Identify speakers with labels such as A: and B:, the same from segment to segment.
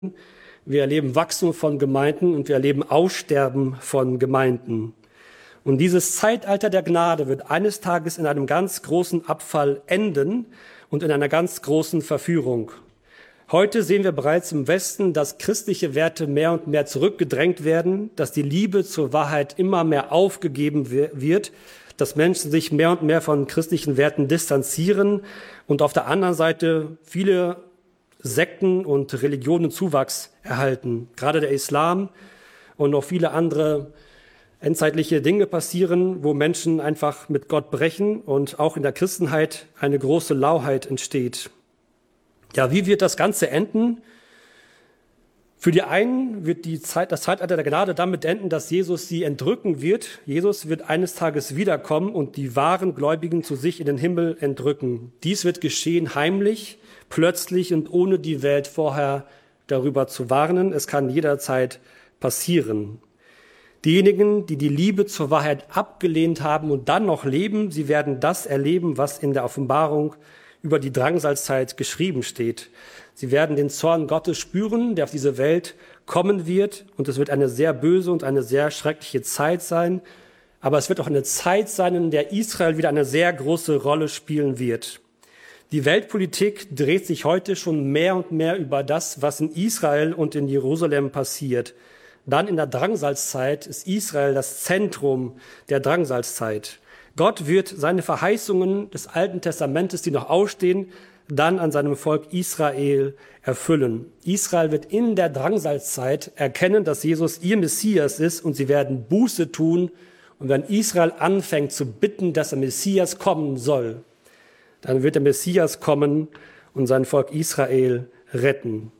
A: Wir erleben Wachstum von Gemeinden und wir erleben Aussterben von Gemeinden. Und dieses Zeitalter der Gnade wird eines Tages in einem ganz großen Abfall enden und in einer ganz großen Verführung. Heute sehen wir bereits im Westen, dass christliche Werte mehr und mehr zurückgedrängt werden, dass die Liebe zur Wahrheit immer mehr aufgegeben wird, dass Menschen sich mehr und mehr von christlichen Werten distanzieren und auf der anderen Seite viele Sekten und Religionen Zuwachs erhalten. Gerade der Islam und noch viele andere endzeitliche Dinge passieren, wo Menschen einfach mit Gott brechen und auch in der Christenheit eine große Lauheit entsteht. Ja, wie wird das Ganze enden? Für die einen wird das Zeitalter der Gnade damit enden, dass Jesus sie entrücken wird. Jesus wird eines Tages wiederkommen und die wahren Gläubigen zu sich in den Himmel entrücken. Dies wird geschehen heimlich, plötzlich und ohne die Welt vorher darüber zu warnen. Es kann jederzeit passieren. Diejenigen, die die Liebe zur Wahrheit abgelehnt haben und dann noch leben, sie werden das erleben, was in der Offenbarung über die Drangsalzzeit geschrieben steht. Sie werden den Zorn Gottes spüren, der auf diese Welt kommen wird. Und es wird eine sehr böse und eine sehr schreckliche Zeit sein. Aber es wird auch eine Zeit sein, in der Israel wieder eine sehr große Rolle spielen wird. Die Weltpolitik dreht sich heute schon mehr und mehr über das, was in Israel und in Jerusalem passiert. Dann in der Drangsalzzeit ist Israel das Zentrum der Drangsalzzeit. Gott wird seine Verheißungen des Alten Testamentes, die noch ausstehen, dann an seinem Volk Israel erfüllen. Israel wird in der Drangsalzzeit erkennen, dass Jesus ihr Messias ist und sie werden Buße tun. Und wenn Israel anfängt zu bitten, dass der Messias kommen soll, dann wird der Messias kommen und sein Volk Israel retten.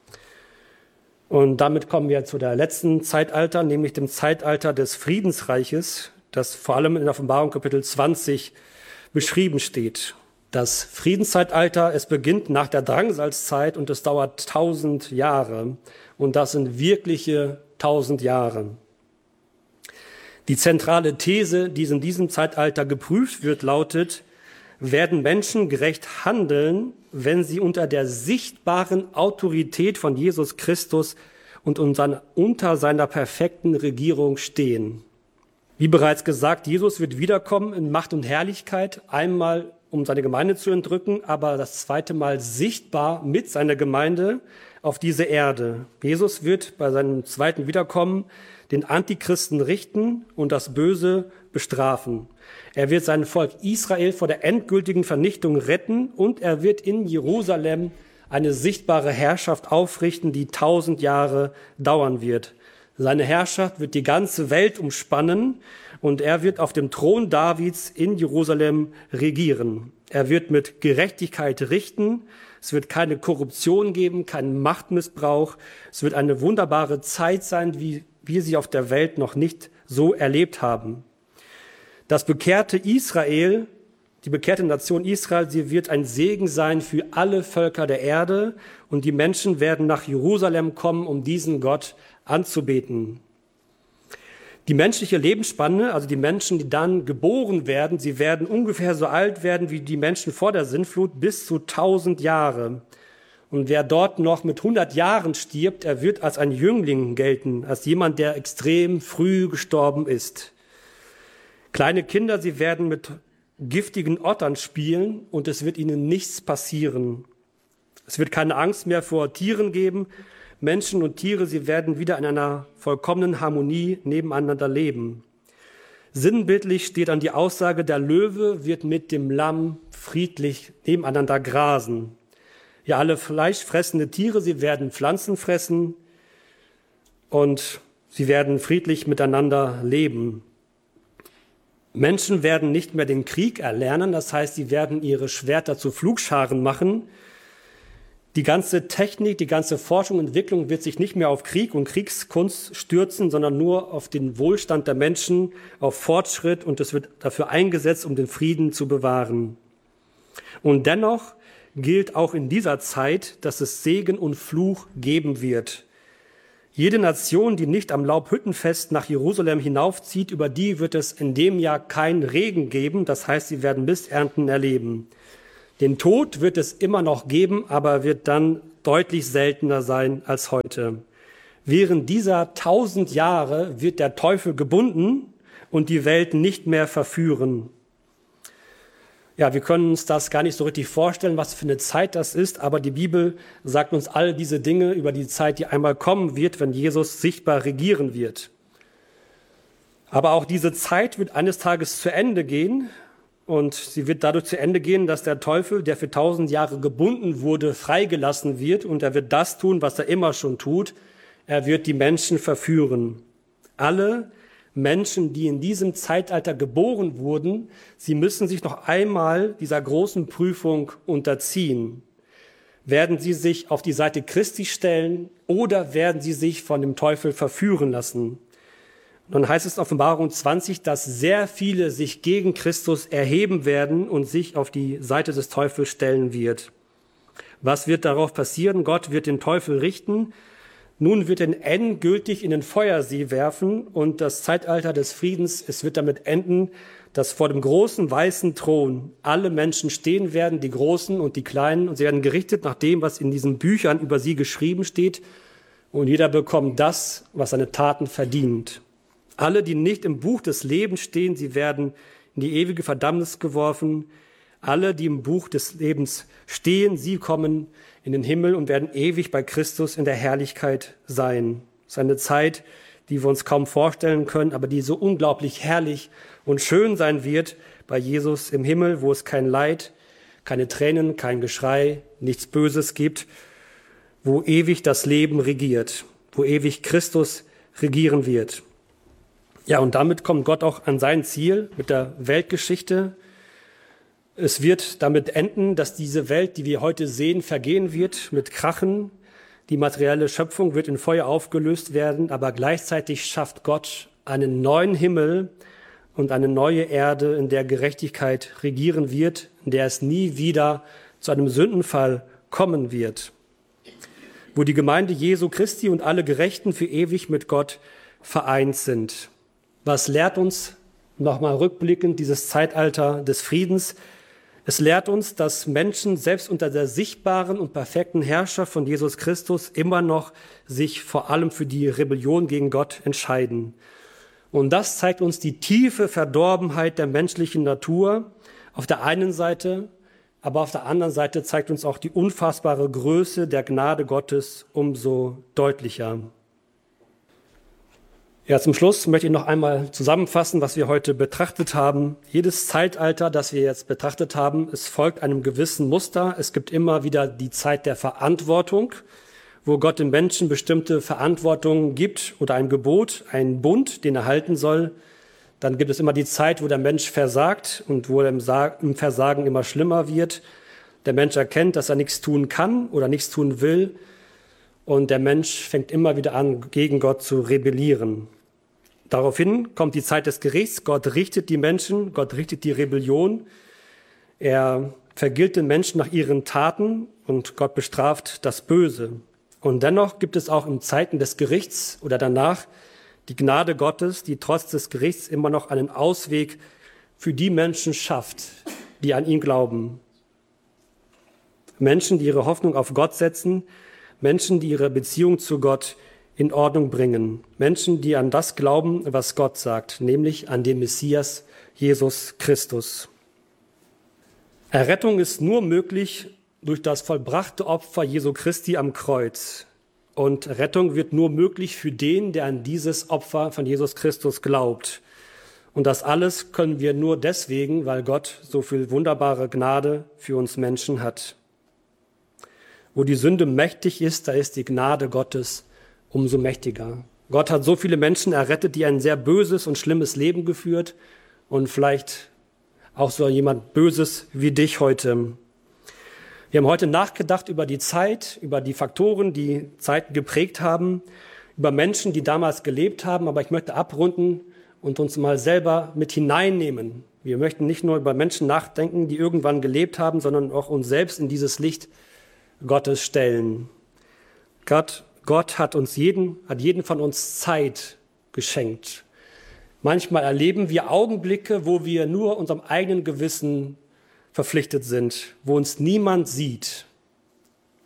A: Und damit kommen wir zu der letzten Zeitalter, nämlich dem Zeitalter des Friedensreiches, das vor allem in der Offenbarung Kapitel 20 beschrieben steht. Das Friedenszeitalter, es beginnt nach der Drangsalzzeit und es dauert 1000 Jahre. Und das sind wirkliche 1000 Jahre. Die zentrale These, die in diesem Zeitalter geprüft wird, lautet: Werden Menschen gerecht handeln, wenn sie unter der sichtbaren Autorität von Jesus Christus und unter seiner perfekten Regierung stehen? Wie bereits gesagt, Jesus wird wiederkommen in Macht und Herrlichkeit, einmal um seine Gemeinde zu entrücken, aber das zweite Mal sichtbar mit seiner Gemeinde auf diese Erde. Jesus wird bei seinem zweiten Wiederkommen den Antichristen richten und das Böse bestrafen. Er wird sein Volk Israel vor der endgültigen Vernichtung retten und er wird in Jerusalem eine sichtbare Herrschaft aufrichten, die 1000 Jahre dauern wird. Seine Herrschaft wird die ganze Welt umspannen und er wird auf dem Thron Davids in Jerusalem regieren. Er wird mit Gerechtigkeit richten. Es wird keine Korruption geben, keinen Machtmissbrauch. Es wird eine wunderbare Zeit sein, wie wir sie auf der Welt noch nicht so erlebt haben. Das bekehrte Israel, die bekehrte Nation Israel, sie wird ein Segen sein für alle Völker der Erde und die Menschen werden nach Jerusalem kommen, um diesen Gott anzubeten. Die menschliche Lebensspanne, also die Menschen, die dann geboren werden, sie werden ungefähr so alt werden wie die Menschen vor der Sintflut, bis zu 1000 Jahre. Und wer dort noch mit 100 Jahren stirbt, er wird als ein Jüngling gelten, als jemand, der extrem früh gestorben ist. Kleine Kinder, sie werden mit giftigen Ottern spielen und es wird ihnen nichts passieren. Es wird keine Angst mehr vor Tieren geben. Menschen und Tiere, sie werden wieder in einer vollkommenen Harmonie nebeneinander leben. Sinnbildlich steht an die Aussage, der Löwe wird mit dem Lamm friedlich nebeneinander grasen. Ja, alle fleischfressende Tiere, sie werden Pflanzen fressen und sie werden friedlich miteinander leben. Menschen werden nicht mehr den Krieg erlernen, das heißt, sie werden ihre Schwerter zu Pflugscharen machen. Die ganze Technik, die ganze Forschung und Entwicklung wird sich nicht mehr auf Krieg und Kriegskunst stürzen, sondern nur auf den Wohlstand der Menschen, auf Fortschritt und es wird dafür eingesetzt, um den Frieden zu bewahren. Und dennoch gilt auch in dieser Zeit, dass es Segen und Fluch geben wird. Jede Nation, die nicht am Laubhüttenfest nach Jerusalem hinaufzieht, über die wird es in dem Jahr keinen Regen geben, das heißt, sie werden Missernten erleben. Den Tod wird es immer noch geben, aber wird dann deutlich seltener sein als heute. Während dieser 1000 Jahre wird der Teufel gebunden und die Welt nicht mehr verführen. Ja, wir können uns das gar nicht so richtig vorstellen, was für eine Zeit das ist, aber die Bibel sagt uns all diese Dinge über die Zeit, die einmal kommen wird, wenn Jesus sichtbar regieren wird. Aber auch diese Zeit wird eines Tages zu Ende gehen und sie wird dadurch zu Ende gehen, dass der Teufel, der für 1000 Jahre gebunden wurde, freigelassen wird und er wird das tun, was er immer schon tut. Er wird die Menschen verführen. Alle Menschen, die in diesem Zeitalter geboren wurden, sie müssen sich noch einmal dieser großen Prüfung unterziehen. Werden sie sich auf die Seite Christi stellen oder werden sie sich von dem Teufel verführen lassen? Und dann heißt es in Offenbarung 20, dass sehr viele sich gegen Christus erheben werden und sich auf die Seite des Teufels stellen wird. Was wird darauf passieren? Gott wird den Teufel richten. Nun wird er ihn endgültig in den Feuersee werfen und das Zeitalter des Friedens, es wird damit enden, dass vor dem großen weißen Thron alle Menschen stehen werden, die Großen und die Kleinen, und sie werden gerichtet nach dem, was in diesen Büchern über sie geschrieben steht, und jeder bekommt das, was seine Taten verdient. Alle, die nicht im Buch des Lebens stehen, sie werden in die ewige Verdammnis geworfen. Alle, die im Buch des Lebens stehen, sie kommen in den Himmel und werden ewig bei Christus in der Herrlichkeit sein. Es ist eine Zeit, die wir uns kaum vorstellen können, aber die so unglaublich herrlich und schön sein wird bei Jesus im Himmel, wo es kein Leid, keine Tränen, kein Geschrei, nichts Böses gibt, wo ewig das Leben regiert, wo ewig Christus regieren wird. Ja, und damit kommt Gott auch an sein Ziel mit der Weltgeschichte. Es wird damit enden, dass diese Welt, die wir heute sehen, vergehen wird mit Krachen. Die materielle Schöpfung wird in Feuer aufgelöst werden, aber gleichzeitig schafft Gott einen neuen Himmel und eine neue Erde, in der Gerechtigkeit regieren wird, in der es nie wieder zu einem Sündenfall kommen wird, wo die Gemeinde Jesu Christi und alle Gerechten für ewig mit Gott vereint sind. Was lehrt uns nochmal rückblickend dieses Zeitalter des Friedens? Es lehrt uns, dass Menschen selbst unter der sichtbaren und perfekten Herrschaft von Jesus Christus immer noch sich vor allem für die Rebellion gegen Gott entscheiden. Und das zeigt uns die tiefe Verdorbenheit der menschlichen Natur auf der einen Seite, aber auf der anderen Seite zeigt uns auch die unfassbare Größe der Gnade Gottes umso deutlicher. Ja, zum Schluss möchte ich noch einmal zusammenfassen, was wir heute betrachtet haben. Jedes Zeitalter, das wir jetzt betrachtet haben, es folgt einem gewissen Muster. Es gibt immer wieder die Zeit der Verantwortung, wo Gott den Menschen bestimmte Verantwortungen gibt oder ein Gebot, einen Bund, den er halten soll. Dann gibt es immer die Zeit, wo der Mensch versagt und wo er im Versagen immer schlimmer wird. Der Mensch erkennt, dass er nichts tun kann oder nichts tun will. Und der Mensch fängt immer wieder an, gegen Gott zu rebellieren. Daraufhin kommt die Zeit des Gerichts. Gott richtet die Menschen, Gott richtet die Rebellion. Er vergilt den Menschen nach ihren Taten und Gott bestraft das Böse. Und dennoch gibt es auch in Zeiten des Gerichts oder danach die Gnade Gottes, die trotz des Gerichts immer noch einen Ausweg für die Menschen schafft, die an ihn glauben. Menschen, die ihre Hoffnung auf Gott setzen, Menschen, die ihre Beziehung zu Gott in Ordnung bringen. Menschen, die an das glauben, was Gott sagt, nämlich an den Messias, Jesus Christus. Errettung ist nur möglich durch das vollbrachte Opfer Jesu Christi am Kreuz. Und Rettung wird nur möglich für den, der an dieses Opfer von Jesus Christus glaubt. Und das alles können wir nur deswegen, weil Gott so viel wunderbare Gnade für uns Menschen hat. Wo die Sünde mächtig ist, da ist die Gnade Gottes umso mächtiger. Gott hat so viele Menschen errettet, die ein sehr böses und schlimmes Leben geführt und vielleicht auch so jemand Böses wie dich heute. Wir haben heute nachgedacht über die Zeit, über die Faktoren, die Zeiten geprägt haben, über Menschen, die damals gelebt haben, aber ich möchte abrunden und uns mal selber mit hineinnehmen. Wir möchten nicht nur über Menschen nachdenken, die irgendwann gelebt haben, sondern auch uns selbst in dieses Licht Gottes stellen. Gott hat jeden von uns Zeit geschenkt. Manchmal erleben wir Augenblicke, wo wir nur unserem eigenen Gewissen verpflichtet sind, wo uns niemand sieht.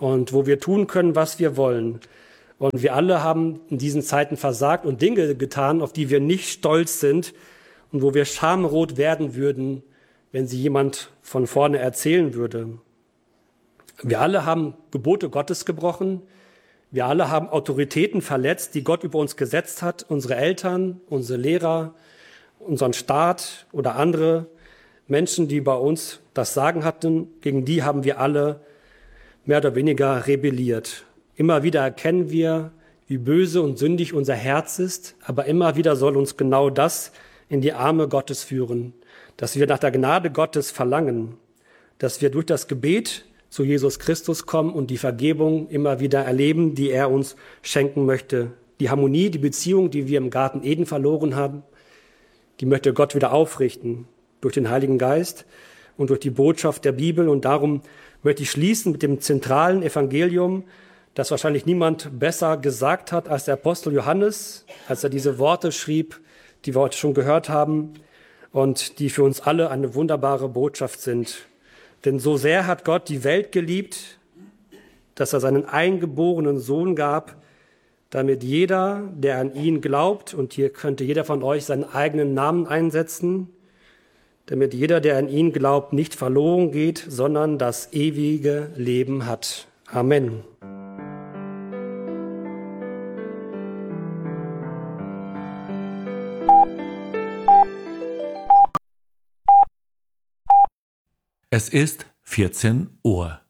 A: und wo wir tun können, was wir wollen. Und wir alle haben in diesen Zeiten versagt und Dinge getan, auf die wir nicht stolz sind und wo wir schamrot werden würden, wenn sie jemand von vorne erzählen würde. Wir alle haben Gebote Gottes gebrochen. Wir alle haben Autoritäten verletzt, die Gott über uns gesetzt hat. Unsere Eltern, unsere Lehrer, unseren Staat oder andere Menschen, die bei uns das Sagen hatten, gegen die haben wir alle mehr oder weniger rebelliert. Immer wieder erkennen wir, wie böse und sündig unser Herz ist, aber immer wieder soll uns genau das in die Arme Gottes führen, dass wir nach der Gnade Gottes verlangen, dass wir durch das Gebet zu Jesus Christus kommen und die Vergebung immer wieder erleben, die er uns schenken möchte. Die Harmonie, die Beziehung, die wir im Garten Eden verloren haben, die möchte Gott wieder aufrichten durch den Heiligen Geist und durch die Botschaft der Bibel. Und darum möchte ich schließen mit dem zentralen Evangelium, das wahrscheinlich niemand besser gesagt hat als der Apostel Johannes, als er diese Worte schrieb, die wir heute schon gehört haben und die für uns alle eine wunderbare Botschaft sind. Denn so sehr hat Gott die Welt geliebt, dass er seinen eingeborenen Sohn gab, damit jeder, der an ihn glaubt, und hier könnte jeder von euch seinen eigenen Namen einsetzen, damit jeder, der an ihn glaubt, nicht verloren geht, sondern das ewige Leben hat. Amen.
B: Es ist 14 Uhr.